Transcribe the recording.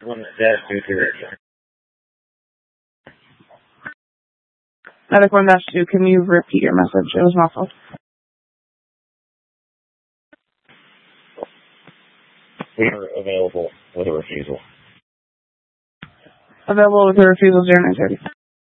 One dash 2 radio. Medic 1-2, can you repeat your message? It was muffled. We are available with a refusal. Available with a refusal 0930.